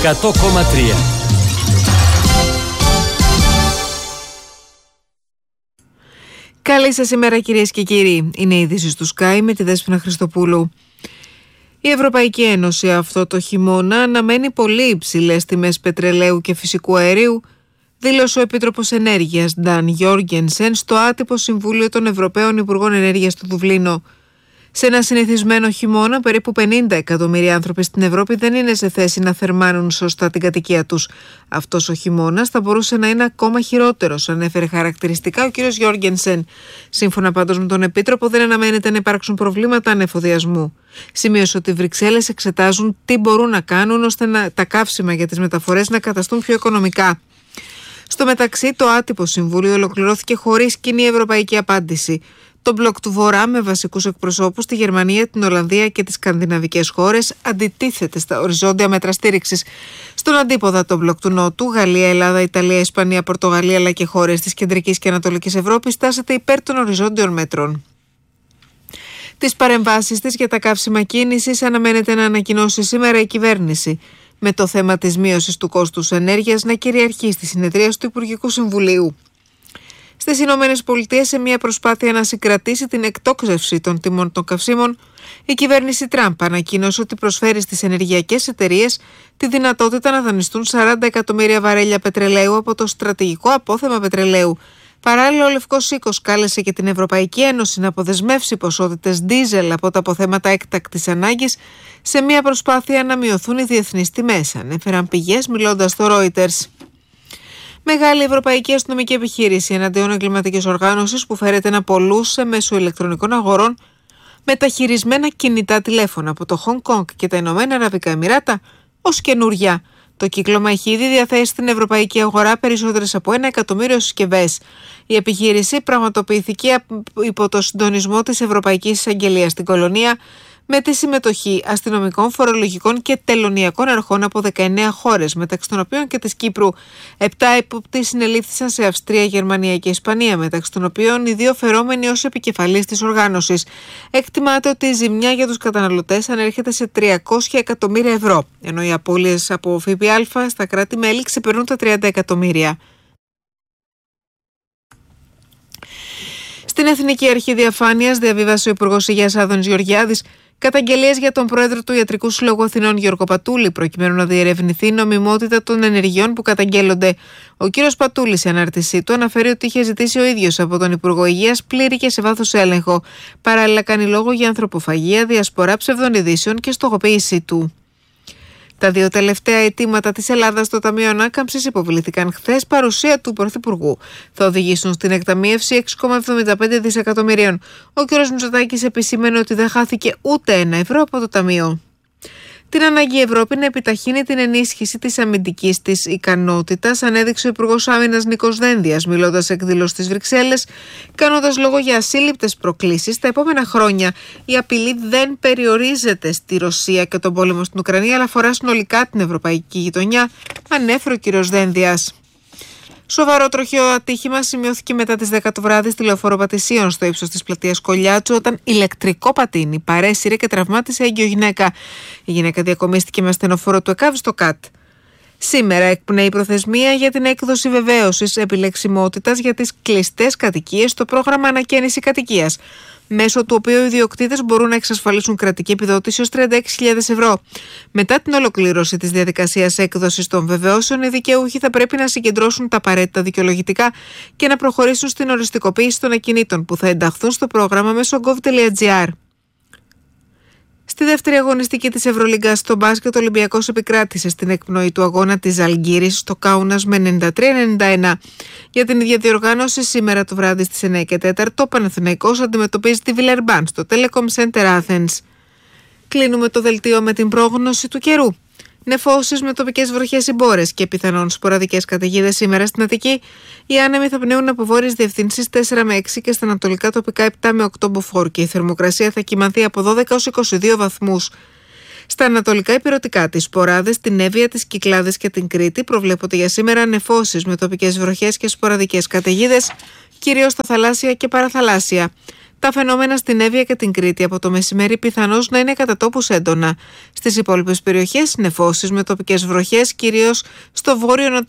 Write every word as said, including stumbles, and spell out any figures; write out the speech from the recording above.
εκατό κόμμα τρία. Καλή σας ημέρα κυρίες και κύριοι. Είναι η είδηση του Sky με τη Δέσποινα Χριστοπούλου. Η Ευρωπαϊκή Ένωση αυτό το χειμώνα αναμένει πολύ υψηλές τιμές πετρελαίου και φυσικού αερίου, δήλωσε ο Επίτροπος Ενέργειας Νταν Γιόργενσεν στο άτυπο Συμβούλιο των Ευρωπαίων Υπουργών Ενέργειας του Δουβλίνο. Σε ένα συνηθισμένο χειμώνα, περίπου πενήντα εκατομμύρια άνθρωποι στην Ευρώπη δεν είναι σε θέση να θερμάνουν σωστά την κατοικία τους. Αυτός ο χειμώνας θα μπορούσε να είναι ακόμα χειρότερος, ανέφερε χαρακτηριστικά ο κ. Γιόργενσεν. Σύμφωνα πάντως με τον Επίτροπο, δεν αναμένεται να υπάρξουν προβλήματα ανεφοδιασμού. Σημείωσε ότι οι Βρυξέλλες εξετάζουν τι μπορούν να κάνουν ώστε να, τα καύσιμα για τις μεταφορές να καταστούν πιο οικονομικά. Στο μεταξύ, το άτυπο Συμβούλιο ολοκληρώθηκε χωρίς κοινή ευρωπαϊκή απάντηση. Το μπλοκ του Βορρά, με βασικούς εκπροσώπους στη Γερμανία, την Ολλανδία και τις σκανδιναβικές χώρες, αντιτίθεται στα οριζόντια μέτρα στήριξης. Στον αντίποδα, το μπλοκ του Νότου, Γαλλία, Ελλάδα, Ιταλία, Ισπανία, Πορτογαλία αλλά και χώρες της Κεντρικής και Ανατολικής Ευρώπης, τάσσεται υπέρ των οριζόντιων μέτρων. Τις παρεμβάσεις της για τα καύσιμα κίνησης αναμένεται να ανακοινώσει σήμερα η κυβέρνηση, με το θέμα της μείωσης του κόστους ενέργειας να κυριαρχεί στη συνεδρίαση του Υπουργικού Συμβουλίου. Στις Ηνωμένες Πολιτείες, σε μια προσπάθεια να συγκρατήσει την εκτόξευση των τιμών των καυσίμων, η κυβέρνηση Τραμπ ανακοίνωσε ότι προσφέρει στις ενεργειακές εταιρείες τη δυνατότητα να δανειστούν σαράντα εκατομμύρια βαρέλια πετρελαίου από το στρατηγικό απόθεμα πετρελαίου. Παράλληλα, ο Λευκός Οίκος κάλεσε και την Ευρωπαϊκή Ένωση να αποδεσμεύσει ποσότητες ντίζελ από τα αποθέματα έκτακτης ανάγκης σε μια προσπάθεια να μειωθούν οι διεθνείς τιμές, ανέφεραν πηγές μιλώντας στο Reuters. Μεγάλη ευρωπαϊκή αστυνομική επιχείρηση εναντίον εγκληματικής οργάνωσης που φέρεται να πωλούσε μέσω ηλεκτρονικών αγορών μεταχειρισμένα κινητά τηλέφωνα από το Χονγκ Κονγκ και τα Ηνωμένα Αραβικά Εμιράτα ως καινούρια. Το κύκλωμα έχει ήδη διαθέσει στην ευρωπαϊκή αγορά περισσότερες από ένα εκατομμύριο συσκευές. Η επιχείρηση πραγματοποιήθηκε υπό το συντονισμό της Ευρωπαϊκής Εισαγγελίας στην Κολονία, με τη συμμετοχή αστυνομικών, φορολογικών και τελωνιακών αρχών από δεκαεννέα χώρες, μεταξύ των οποίων και της Κύπρου. Επτά υπόπτοι συνελήφθησαν σε Αυστρία, Γερμανία και Ισπανία, μεταξύ των οποίων οι δύο φερόμενοι ως επικεφαλής της οργάνωσης. Εκτιμάται ότι η ζημιά για τους καταναλωτές ανέρχεται σε τριακόσια εκατομμύρια ευρώ, ενώ οι απώλειες από ΦΠΑ στα κράτη-μέλη ξεπερνούν τα τριάντα εκατομμύρια. Στην Εθνική Αρχή Διαφάνειας διαβίβασε ο Υπουργός Υγείας Άδωνης Γεωργιάδης καταγγελίες για τον πρόεδρο του Ιατρικού Συλλόγου Αθηνών Γιώργο Πατούλη, προκειμένου να διερευνηθεί η νομιμότητα των ενεργειών που καταγγέλλονται. Ο κ. Πατούλης, σε ανάρτησή του, αναφέρει ότι είχε ζητήσει ο ίδιος από τον Υπουργό Υγείας πλήρη και σε βάθος έλεγχο. Παράλληλα, κάνει λόγο για ανθρωποφαγία, διασπορά ψευδών ειδήσεων και στοχοποίησή του. Τα δύο τελευταία αιτήματα της Ελλάδας στο Ταμείο Ανάκαμψης υποβλήθηκαν χθες, παρουσία του Πρωθυπουργού. Θα οδηγήσουν στην εκταμείευση έξι κόμμα εβδομήντα πέντε δισεκατομμυρίων. Ο κ. Μητσοτάκης επισήμενε ότι δεν χάθηκε ούτε ένα ευρώ από το Ταμείο. Την ανάγκη η Ευρώπη να επιταχύνει την ενίσχυση της αμυντικής της ικανότητας ανέδειξε ο Υπουργός Άμυνας Νίκος Δένδιας, μιλώντας σε εκδήλωση στις Βρυξέλλες, κάνοντας λόγο για ασύλληπτες προκλήσεις τα επόμενα χρόνια. Η απειλή δεν περιορίζεται στη Ρωσία και τον πόλεμο στην Ουκρανία, αλλά αφορά συνολικά την ευρωπαϊκή γειτονιά, ανέφερε ο κ. Δένδιας. Σοβαρό τροχαίο ατύχημα σημειώθηκε μετά τις δέκα το βράδυ στη λεωφόρο Πατησίων στο ύψος της πλατείας Κολιάτσου, όταν ηλεκτρικό πατίνι παρέσυρε και τραυμάτισε έγκυο γυναίκα. Η γυναίκα διακομίστηκε με ασθενοφόρο του ΕΚΑΒ στο ΚΑΤ. Σήμερα εκπνέει η προθεσμία για την έκδοση βεβαίωσης επιλεξιμότητας για τις κλειστές κατοικίες στο πρόγραμμα Ανακαίνιση Κατοικίας, μέσω του οποίου οι ιδιοκτήτες μπορούν να εξασφαλίσουν κρατική επιδότηση ως τριάντα έξι χιλιάδες ευρώ. Μετά την ολοκλήρωση της διαδικασίας έκδοσης των βεβαιώσεων, οι δικαιούχοι θα πρέπει να συγκεντρώσουν τα απαραίτητα δικαιολογητικά και να προχωρήσουν στην οριστικοποίηση των ακινήτων που θα ενταχθούν στο πρόγραμμα μέσω gov.gr. Στη δεύτερη αγωνιστική της Ευρωλίγκας στο μπάσκετ, ο Ολυμπιακός επικράτησε στην εκπνοή του αγώνα της Ζαλγκύρης στο Κάουνας με ενενήντα τρία ενενήντα ένα. Για την ίδια διοργάνωση, σήμερα το βράδυ στις εννέα και τέσσερα, ο Παναθηναϊκός αντιμετωπίζει τη Βιλερμπάν στο Telecom Center Athens. Κλείνουμε το δελτίο με την πρόγνωση του καιρού. Νεφώσεις με τοπικές βροχές ή μπόρες και πιθανόν σποραδικές καταιγίδες σήμερα στην Αττική. Οι άνεμοι θα πνέουν από βόρειες διευθύνσεις τέσσερα με έξι και στα ανατολικά τοπικά επτά με οκτώ μποφόρ και η θερμοκρασία θα κυμανθεί από δώδεκα έως είκοσι δύο βαθμούς. Στα ανατολικά ηπειρωτικά, τις σποράδες, την Εύβοια, τις Κυκλάδες και την Κρήτη προβλέπονται για σήμερα νεφώσεις με τοπικές βροχές και σποραδικές καταιγίδες, κυρίως στα θαλάσσια και παραθαλάσσια. Τα φαινόμενα στην Εύβοια και την Κρήτη από το μεσημέρι πιθανώς να είναι κατά τόπους έντονα. Στις υπόλοιπες περιοχές νεφώσεις με τοπικές βροχές, κυρίως στο βόρειο